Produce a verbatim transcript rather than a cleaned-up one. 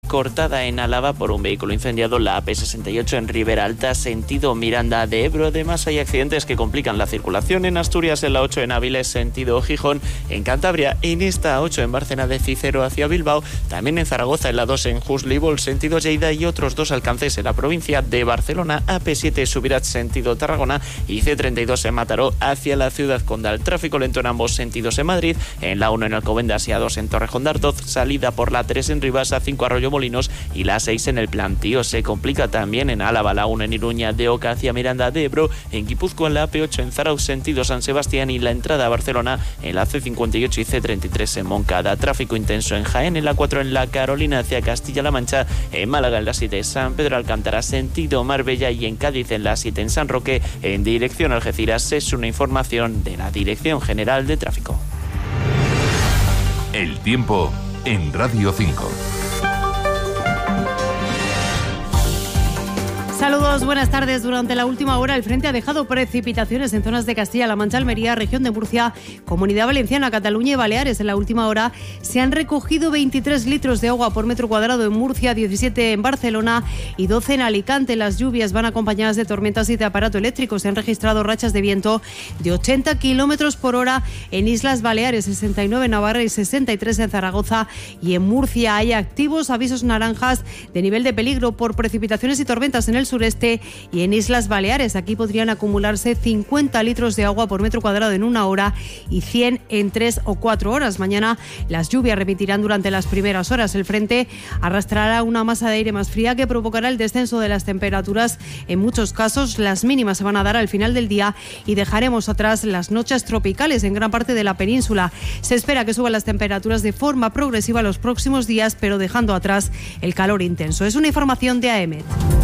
cortada en Álava por un vehículo incendiado, la A P sesenta y ocho en Ribera Alta, sentido Miranda de Ebro. Además, hay accidentes que complican la circulación en Asturias, en la ocho en Áviles, sentido Gijón, en Cantabria, en esta ocho en Bárcena de Cícero hacia Bilbao, también en Zaragoza, en la dos en Juslibol, sentido Lleida, y otros dos alcances en la provincia de Barcelona, A P siete Subirats, sentido Tarragona, y C treinta y dos en Mataró hacia la ciudad condal. Tráfico lento en ambos sentidos en Madrid, en la uno en Alcobendas y A dos en Torrejón de Ardoz, salida por la tres en Rivas, A cinco Arroyo Molinos y la seis en el Plantío. Se complica también en Álava, la uno en Iruña de Oca hacia Miranda de Ebro, en Guipúzcoa en la A P ocho en Zarauz, sentido San Sebastián, y la entrada a Barcelona en la C cincuenta y ocho y C treinta y tres en Moncada. Tráfico intenso en Jaén, en la cuatro en la Carolina hacia Castilla-La Mancha, en Málaga en la siete San Pedro Alcántara, sentido Marbella, y en Cádiz en la siete en San Roque, en dirección Algeciras. Es una información de la Dirección General de Tráfico. El tiempo en Radio cinco. Saludos, buenas tardes. Durante la última hora el frente ha dejado precipitaciones en zonas de Castilla-La Mancha, Almería, región de Murcia, Comunidad Valenciana, Cataluña y Baleares. En la última hora se han recogido veintitrés litros de agua por metro cuadrado en Murcia, diecisiete en Barcelona y doce en Alicante. Las lluvias van acompañadas de tormentas y de aparato eléctrico. Se han registrado rachas de viento de ochenta kilómetros por hora en Islas Baleares, sesenta y nueve en Navarra y sesenta y tres en Zaragoza. Y en Murcia hay activos avisos naranjas de nivel de peligro por precipitaciones y tormentas en el sureste y en Islas Baleares. Aquí podrían acumularse cincuenta litros de agua por metro cuadrado en una hora y cien en tres o cuatro horas. Mañana las lluvias repetirán durante las primeras horas. El frente arrastrará una masa de aire más fría que provocará el descenso de las temperaturas. En muchos casos las mínimas se van a dar al final del día y dejaremos atrás las noches tropicales en gran parte de la península. Se espera que suban las temperaturas de forma progresiva los próximos días, pero dejando atrás el calor intenso. Es una información de A E M E T.